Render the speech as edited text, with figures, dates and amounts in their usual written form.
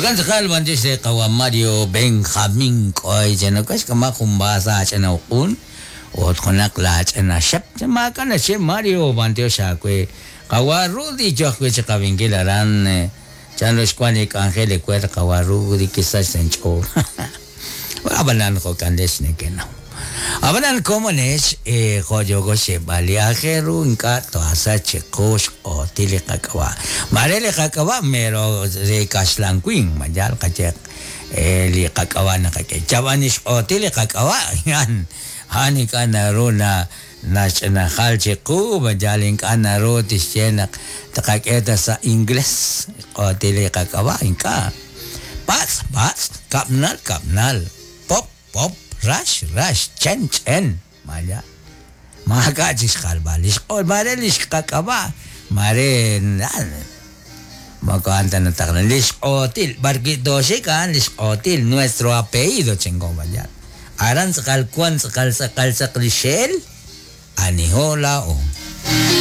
Wagan sakal banti se kawa Mario Benjamin koy jeno kas kama kumbasa chena ukun. Ot konak la chena shep chama kana che Mario banti sa kwe kawa Rudy jo kwe cha kawingila ran chano skwani kanjele kwe kawa Rudy kisa sencho. Abanan ko kandes ne kena. Abanan komones kojogo se baliajeru inka to asa chekos o tile kakawa. Marele kakawa mero de kaslan queen majal kachek li kakawa na kake. Javanese o tile kakawa yan. Hani kana rona na halche ku majalin kana ro tisyena takaketa sa Ingles o tile kakawa inka. Bats kapnal. Pop, rush, chen, maya. Magajis kalbalis, o marelis kakaba, mare, magkanta na takna, lis otil, barquito sikan, lis otil, nuestro apellido, chingong maya. Aran sa kalkuan, sa kalsa klishel, anihola o.